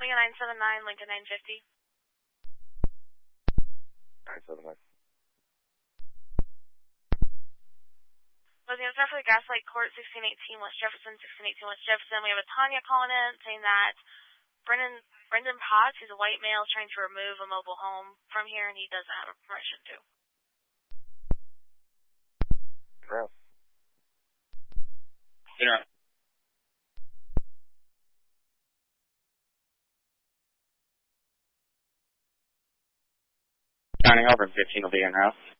Lincoln 979, Lincoln 950. 979. Was the answer for the Gaslight Court, 1618 West Jefferson, 1618 West Jefferson. We have a Tanya calling in saying that Brendan Potts, who's a white male, is trying to remove a mobile home from here, and he doesn't have a permission to. Yeah. Yeah. County over 15 will be in house.